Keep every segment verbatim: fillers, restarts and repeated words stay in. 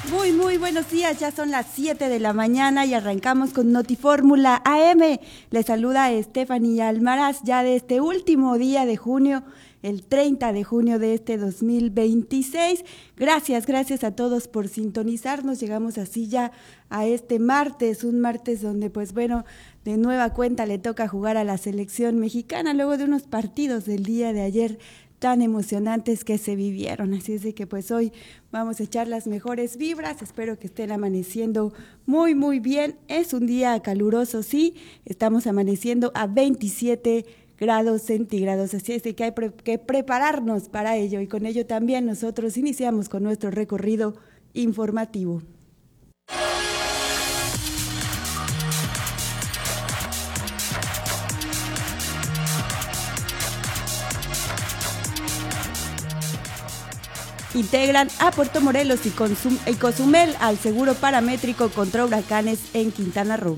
Muy, muy buenos días, ya son las siete de la mañana y arrancamos con Notifórmula A M. Les saluda Stephanie Almaraz ya de este último día de junio, el treinta de junio de este dos mil veintiséis. Gracias, gracias a todos por sintonizarnos. Llegamos así ya a este martes, un martes donde pues bueno, de nueva cuenta le toca jugar a la selección mexicana luego de unos partidos del día de ayer tan emocionantes que se vivieron, así es de que pues hoy vamos a echar las mejores vibras, espero que estén amaneciendo muy muy bien, es un día caluroso, sí, estamos amaneciendo a veintisiete grados centígrados, así es de que hay pre- que prepararnos para ello y con ello también nosotros iniciamos con nuestro recorrido informativo. Integran a Puerto Morelos y, Consum- y Cozumel al seguro paramétrico contra huracanes en Quintana Roo.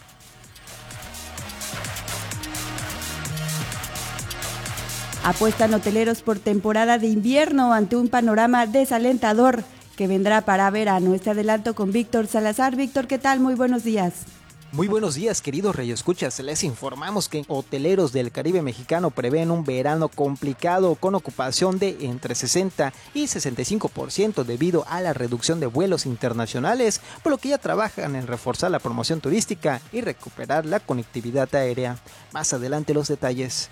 Apuestan hoteleros por temporada de invierno ante un panorama desalentador que vendrá para verano. Este adelanto con Víctor Salazar. Víctor, ¿qué tal? Muy buenos días. Muy buenos días, queridos radioescuchas. Les informamos que hoteleros del Caribe mexicano prevén un verano complicado con ocupación de entre sesenta y sesenta y cinco por ciento debido a la reducción de vuelos internacionales, por lo que ya trabajan en reforzar la promoción turística y recuperar la conectividad aérea. Más adelante los detalles.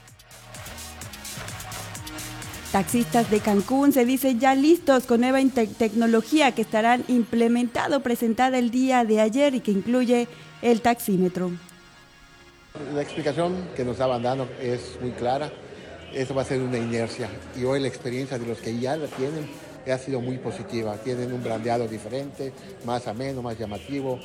Taxistas de Cancún se dicen ya listos con nueva te- tecnología que estarán implementado, presentada el día de ayer y que incluye el taxímetro. La explicación que nos estaban dando es muy clara, eso va a ser una inercia y hoy la experiencia de los que ya la tienen ha sido muy positiva, tienen un brandeado diferente, más ameno, más llamativo.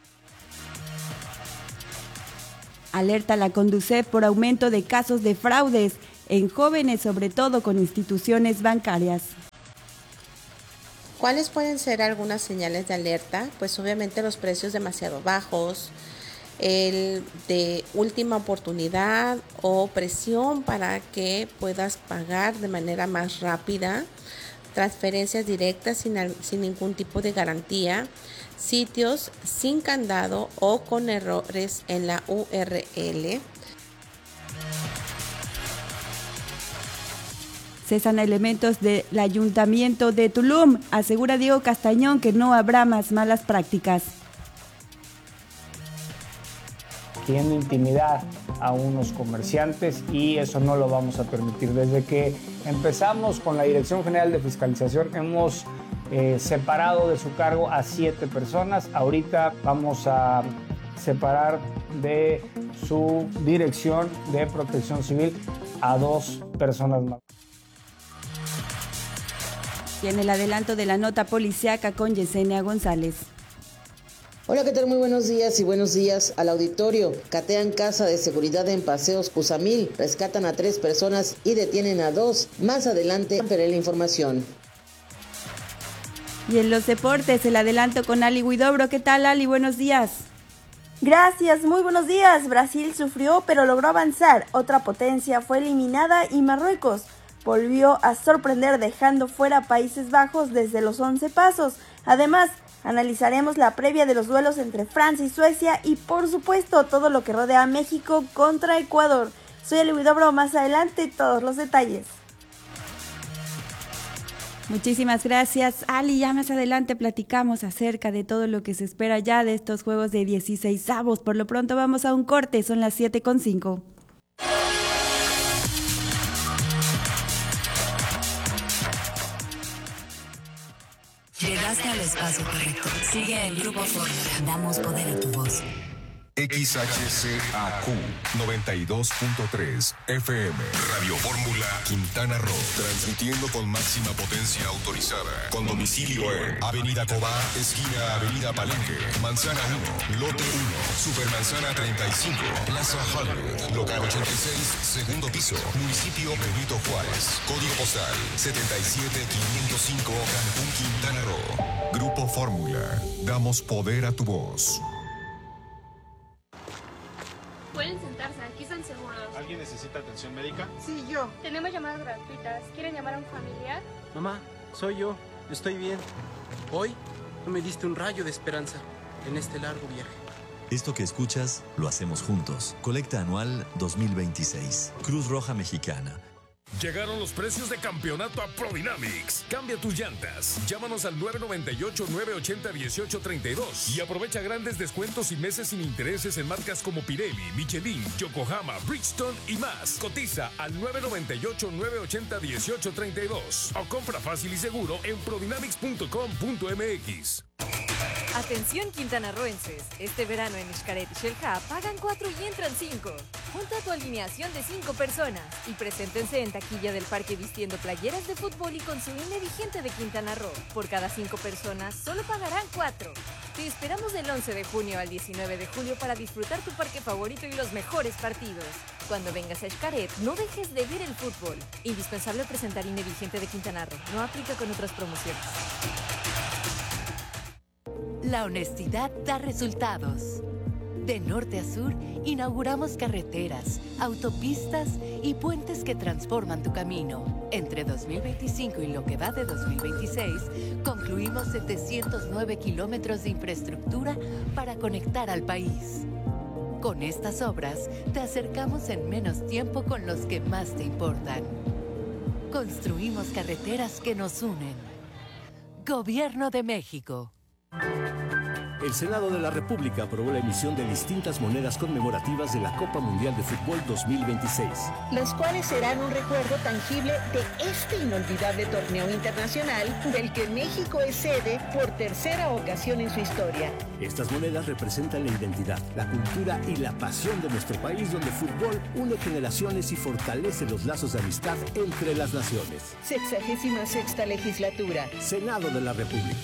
Alerta la Conducef por aumento de casos de fraudes en jóvenes, sobre todo con instituciones bancarias. ¿Cuáles pueden ser algunas señales de alerta? Pues obviamente los precios demasiado bajos, el de última oportunidad o presión para que puedas pagar de manera más rápida, transferencias directas sin, sin ningún tipo de garantía, sitios sin candado o con errores en la U R L. Cesan elementos del Ayuntamiento de Tulum. Asegura Diego Castañón que no habrá más malas prácticas. Queriendo intimidar a unos comerciantes y eso no lo vamos a permitir. Desde que empezamos con la Dirección General de Fiscalización hemos eh, separado de su cargo a siete personas. Ahorita vamos a separar de su Dirección de Protección Civil a dos personas más. Y en el adelanto de la nota policiaca con Yesenia González. Hola, ¿qué tal? Muy buenos días y buenos días al auditorio. Catean casa de seguridad en Paseos Cusamil, rescatan a tres personas y detienen a dos. Más adelante veré la información. Y en los deportes, el adelanto con Ali Huidobro. ¿Qué tal, Ali? Buenos días. Gracias, muy buenos días. Brasil sufrió pero logró avanzar. Otra potencia fue eliminada y Marruecos volvió a sorprender dejando fuera a Países Bajos desde los once pasos. Además, analizaremos la previa de los duelos entre Francia y Suecia y por supuesto todo lo que rodea a México contra Ecuador. Soy Ali Huidobro, más adelante todos los detalles. Muchísimas gracias, Ali. Ya más adelante platicamos acerca de todo lo que se espera ya de estos juegos de dieciseisavos. Por lo pronto vamos a un corte, son las siete con cinco. Llegaste al espacio correcto. Sigue el Grupo Fórmula. Damos poder a tu voz. X H C A Q noventa y dos punto tres F M Radio Fórmula Quintana Roo, transmitiendo con máxima potencia autorizada, con domicilio en Avenida Cobá, esquina Avenida Palenque, Manzana uno, Lote uno, Supermanzana treinta y cinco, Plaza Hollywood, local ochenta y seis, segundo piso, municipio Benito Juárez, código postal setenta y siete quinientos cinco, Cancún, Quintana Roo. Grupo Fórmula, damos poder a tu voz. Pueden sentarse, aquí están seguros. ¿Alguien necesita atención médica? Sí, yo. Tenemos llamadas gratuitas. ¿Quieren llamar a un familiar? Mamá, soy yo. Estoy bien. Hoy No me diste un rayo de esperanza en este largo viaje. Esto que escuchas, lo hacemos juntos. Colecta anual dos mil veintiséis. Cruz Roja Mexicana. Llegaron los precios de campeonato a Prodynamics. Cambia tus llantas. Llámanos al nueve nueve ocho, nueve ocho cero, uno ocho tres dos y aprovecha grandes descuentos y meses sin intereses en marcas como Pirelli, Michelin, Yokohama, Bridgestone y más. Cotiza al nueve nueve ocho, nueve ocho cero, uno ocho tres dos o compra fácil y seguro en prodynamics punto com punto m x. Atención quintanarroenses, este verano en Xcaret y Xel-Há pagan cuatro y entran cinco. Junta tu alineación de cinco personas y preséntense en taquilla del parque vistiendo playeras de fútbol y con su I N E vigente de Quintana Roo. Por cada cinco personas solo pagarán cuatro. Te esperamos del once de junio al diecinueve de julio para disfrutar tu parque favorito y los mejores partidos. Cuando vengas a Xcaret, no dejes de ver el fútbol. Indispensable presentar I N E vigente de Quintana Roo. No aplica con otras promociones. La honestidad da resultados. De norte a sur, inauguramos carreteras, autopistas y puentes que transforman tu camino. Entre dos mil veinticinco y lo que va de dos mil veintiséis, concluimos setecientos nueve kilómetros de infraestructura para conectar al país. Con estas obras, te acercamos en menos tiempo con los que más te importan. Construimos carreteras que nos unen. Gobierno de México. El Senado de la República aprobó la emisión de distintas monedas conmemorativas de la Copa Mundial de Fútbol dos mil veintiséis. Las cuales serán un recuerdo tangible de este inolvidable torneo internacional del que México es sede por tercera ocasión en su historia. Estas monedas representan la identidad, la cultura y la pasión de nuestro país, donde el fútbol une generaciones y fortalece los lazos de amistad entre las naciones. Sexagésima sexta legislatura. Senado de la República.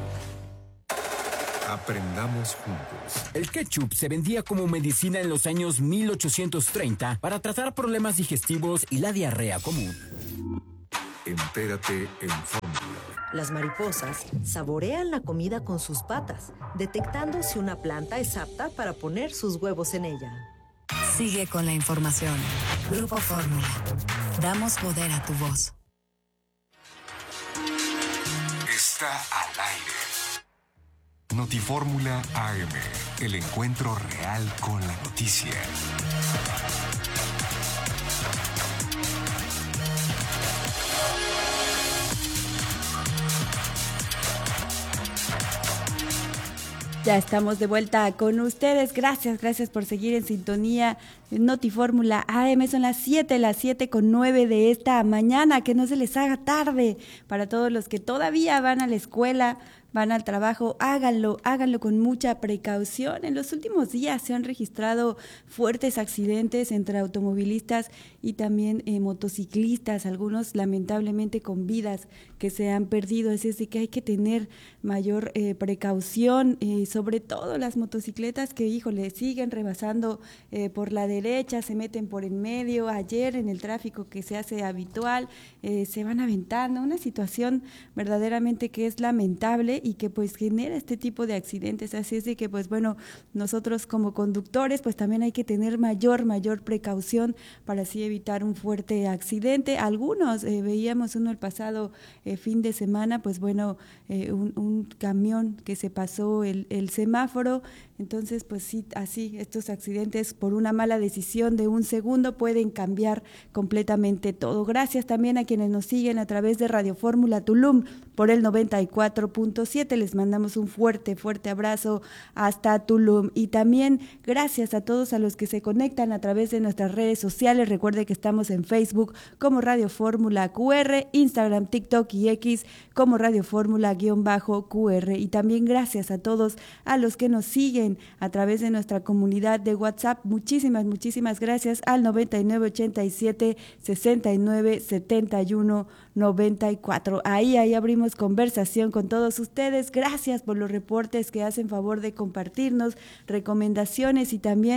Aprendamos juntos. El ketchup se vendía como medicina en los años mil ochocientos treinta para tratar problemas digestivos y la diarrea común. Entérate en Fórmula. Las mariposas saborean la comida con sus patas, detectando si una planta es apta para poner sus huevos en ella. Sigue con la información. Grupo Fórmula. Damos poder a tu voz. Está al aire. Notifórmula A M, el encuentro real con la noticia. Ya estamos de vuelta con ustedes. Gracias, gracias por seguir en sintonía. Notifórmula A M, son las siete, las siete con nueve de esta mañana. Que no se les haga tarde para todos los que todavía van a la escuela, van al trabajo, háganlo, háganlo con mucha precaución. En los últimos días se han registrado fuertes accidentes entre automovilistas y también eh, motociclistas, algunos lamentablemente con vidas que se han perdido. Es decir, que hay que tener mayor eh, precaución, eh, sobre todo las motocicletas que, híjole, siguen rebasando eh, por la derecha, se meten por en medio. Ayer en el tráfico que se hace habitual, eh, se van aventando, una situación verdaderamente que es lamentable y que pues genera este tipo de accidentes. Así es de que pues bueno, nosotros como conductores pues también hay que tener mayor, mayor precaución para así evitar un fuerte accidente. Algunos, eh, veíamos uno el pasado eh, fin de semana, pues bueno, eh, un, un camión que se pasó el, el semáforo. Entonces pues sí, así estos accidentes por una mala decisión de un segundo pueden cambiar completamente todo. Gracias también a quienes nos siguen a través de Radio Fórmula Tulum por el noventa y cuatro punto siete. Les mandamos un fuerte, fuerte abrazo hasta Tulum. Y también gracias a todos a los que se conectan a través de nuestras redes sociales. Recuerde que estamos en Facebook como Radio Fórmula Q R, Instagram, TikTok y X como Radio Fórmula guión bajo Q R. Y también gracias a todos a los que nos siguen a través de nuestra comunidad de WhatsApp. Muchísimas, muchísimas gracias al noventa y nueve ochenta y siete sesenta y nueve setenta y uno noventa y cuatro. Ahí, ahí abrimos conversación con todos ustedes. Gracias por los reportes que hacen favor de compartirnos, recomendaciones y también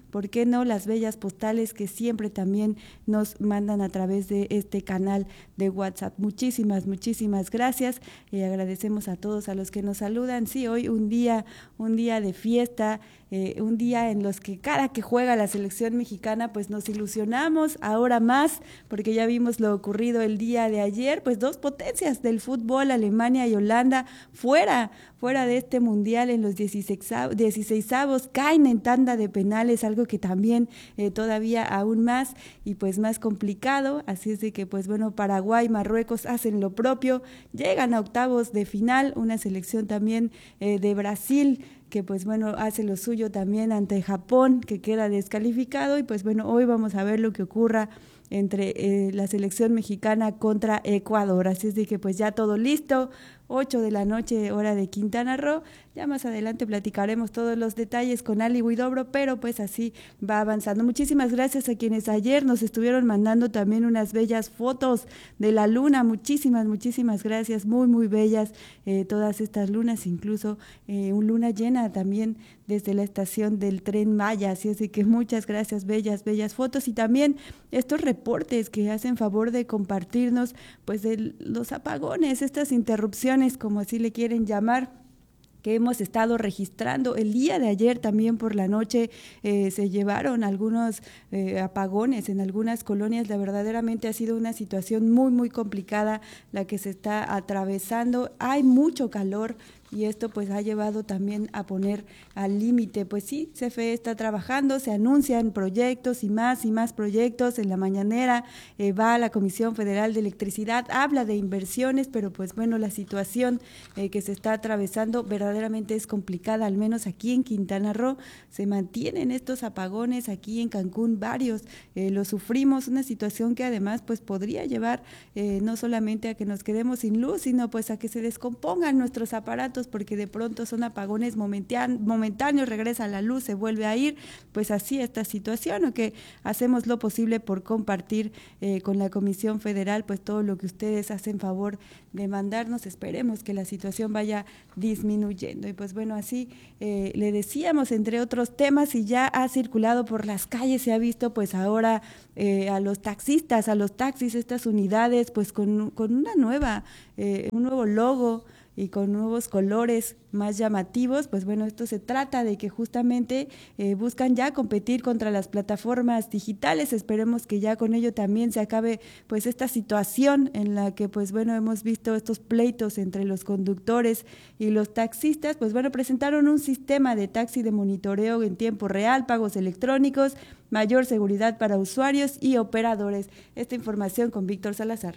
¿por qué no las bellas postales que siempre también nos mandan a través de este canal de WhatsApp? Muchísimas, muchísimas gracias. Eh, agradecemos a todos a los que nos saludan. Sí, hoy un día, un día de fiesta, eh, un día en los que cada que juega la selección mexicana, pues nos ilusionamos ahora más, porque ya vimos lo ocurrido el día de ayer, pues dos potencias del fútbol, Alemania y Holanda, fuera, fuera de este mundial en los dieciseisavos, caen en tanda de penales, algo que también eh, todavía aún más y pues más complicado, así es de que pues bueno, Paraguay, Marruecos hacen lo propio, llegan a octavos de final, una selección también eh, de Brasil, que pues bueno, hace lo suyo también ante Japón, que queda descalificado, y pues bueno, hoy vamos a ver lo que ocurra entre eh, la selección mexicana contra Ecuador, así es de que pues ya todo listo, ocho de la noche, hora de Quintana Roo. Ya más adelante platicaremos todos los detalles con Ali Huidobro, pero pues así va avanzando. Muchísimas gracias a quienes ayer nos estuvieron mandando también unas bellas fotos de la luna. Muchísimas, muchísimas gracias. Muy, muy bellas eh, todas estas lunas, incluso eh, una luna llena también desde la estación del Tren Maya. Así es de que muchas gracias, bellas, bellas fotos. Y también estos reportes que hacen favor de compartirnos pues de los apagones, estas interrupciones, como así le quieren llamar, que hemos estado registrando. El día de ayer también por la noche eh, se llevaron algunos eh, apagones en algunas colonias. La verdaderamente ha sido una situación muy, muy complicada la que se está atravesando. Hay mucho calor y esto pues ha llevado también a poner al límite. Pues sí, C F E está trabajando, se anuncian proyectos y más y más proyectos. En la mañanera eh, va a la Comisión Federal de Electricidad, habla de inversiones, pero pues bueno, la situación eh, que se está atravesando verdaderamente es complicada, al menos aquí en Quintana Roo se mantienen estos apagones, aquí en Cancún varios eh, lo sufrimos, una situación que además pues podría llevar eh, no solamente a que nos quedemos sin luz, sino pues a que se descompongan nuestros aparatos, porque de pronto son apagones momentáneos, regresa la luz, se vuelve a ir, pues así esta situación, o que hacemos lo posible por compartir eh, con la Comisión Federal pues todo lo que ustedes hacen favor de mandarnos. Esperemos que la situación vaya disminuyendo. Y pues bueno, así eh, le decíamos, entre otros temas, y ya ha circulado por las calles, se ha visto pues ahora eh, a los taxistas, a los taxis, estas unidades pues con, con una nueva, eh, un nuevo logo y con nuevos colores más llamativos. Pues bueno, esto se trata de que justamente eh, buscan ya competir contra las plataformas digitales. Esperemos que ya con ello también se acabe pues esta situación en la que pues bueno, hemos visto estos pleitos entre los conductores y los taxistas. Pues bueno, presentaron un sistema de taxi de monitoreo en tiempo real, pagos electrónicos, mayor seguridad para usuarios y operadores. Esta información con Víctor Salazar.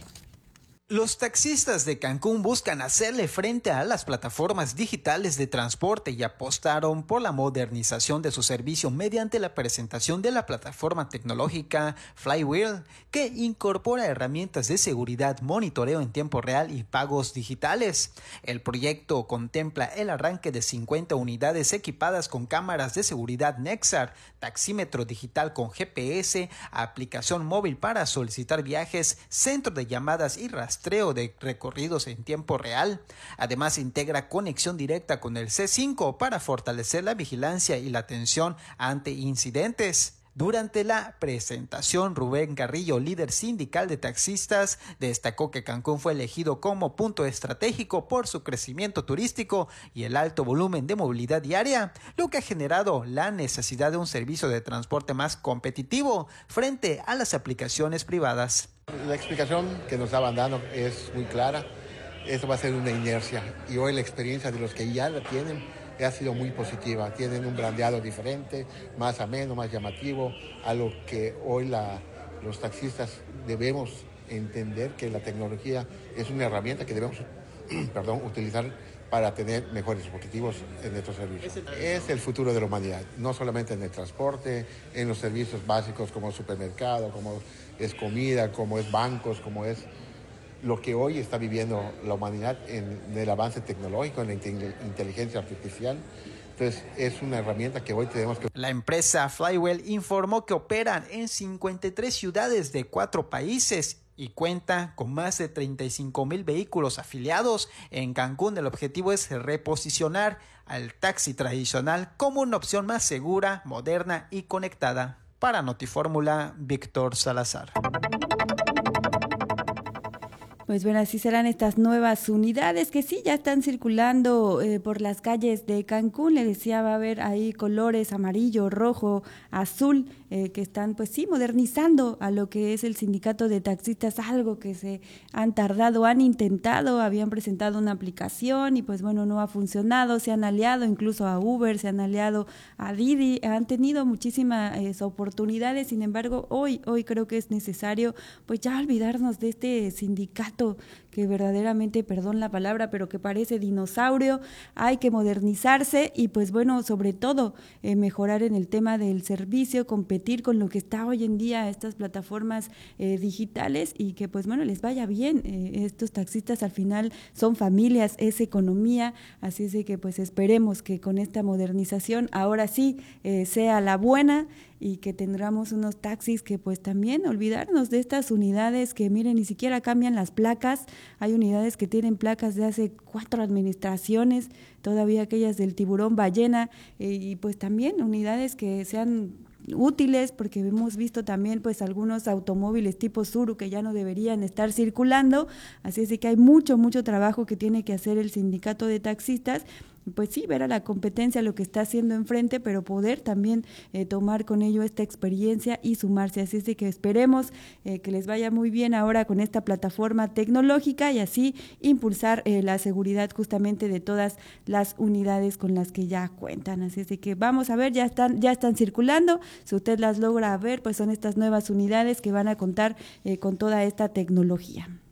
Los taxistas de Cancún buscan hacerle frente a las plataformas digitales de transporte y apostaron por la modernización de su servicio mediante la presentación de la plataforma tecnológica Flywheel, que incorpora herramientas de seguridad, monitoreo en tiempo real y pagos digitales. El proyecto contempla el arranque de cincuenta unidades equipadas con cámaras de seguridad Nexar, taxímetro digital con G P S, aplicación móvil para solicitar viajes, centro de llamadas y rastreo de recorridos en tiempo real. Además, integra conexión directa con el C cinco para fortalecer la vigilancia y la atención ante incidentes. Durante la presentación, Rubén Carrillo, líder sindical de taxistas, destacó que Cancún fue elegido como punto estratégico por su crecimiento turístico y el alto volumen de movilidad diaria, lo que ha generado la necesidad de un servicio de transporte más competitivo frente a las aplicaciones privadas. La explicación que nos estaban dando es muy clara. Esto va a ser una inercia y hoy la experiencia de los que ya la tienen ha sido muy positiva. Tienen un brandeado diferente, más ameno, más llamativo, a lo que hoy la, los taxistas debemos entender que la tecnología es una herramienta que debemos perdón, utilizar para tener mejores objetivos en nuestros servicios. Es el futuro de la humanidad, no solamente en el transporte, en los servicios básicos como supermercado, como es comida, como es bancos, como es lo que hoy está viviendo la humanidad en el avance tecnológico, en la inteligencia artificial. Entonces, es una herramienta que hoy tenemos que... La empresa Flywheel informó que operan en cincuenta y tres ciudades de cuatro países y cuenta con más de treinta y cinco mil vehículos afiliados. En Cancún el objetivo es reposicionar al taxi tradicional como una opción más segura, moderna y conectada. Para Notifórmula, Víctor Salazar. Pues bueno, así serán estas nuevas unidades que sí ya están circulando eh, por las calles de Cancún. Le decía, va a haber ahí colores amarillo, rojo, azul, eh, que están pues sí modernizando a lo que es el sindicato de taxistas, algo que se han tardado, han intentado, habían presentado una aplicación y pues bueno, no ha funcionado, se han aliado incluso a Uber, se han aliado a Didi, han tenido muchísimas eh, oportunidades, sin embargo, hoy, hoy creo que es necesario pues ya olvidarnos de este sindicato que verdaderamente, perdón la palabra, pero que parece dinosaurio. Hay que modernizarse y pues bueno, sobre todo eh, mejorar en el tema del servicio, competir con lo que está hoy en día estas plataformas eh, digitales y que pues bueno, les vaya bien. Eh, estos taxistas al final son familias, es economía, así es de que pues esperemos que con esta modernización ahora sí eh, sea la buena y que tendremos unos taxis que pues también olvidarnos de estas unidades que miren, ni siquiera cambian las placas. Hay unidades que tienen placas de hace cuatro administraciones, todavía aquellas del tiburón ballena, eh, y pues también unidades que sean útiles, porque hemos visto también pues algunos automóviles tipo Tsuru que ya no deberían estar circulando, así es que hay mucho, mucho trabajo que tiene que hacer el sindicato de taxistas. Pues sí, ver a la competencia lo que está haciendo enfrente, pero poder también eh, tomar con ello esta experiencia y sumarse. Así es de que esperemos eh, que les vaya muy bien ahora con esta plataforma tecnológica y así impulsar eh, la seguridad justamente de todas las unidades con las que ya cuentan. Así es de que vamos a ver, ya están, ya están circulando. Si usted las logra ver, pues son estas nuevas unidades que van a contar eh, con toda esta tecnología.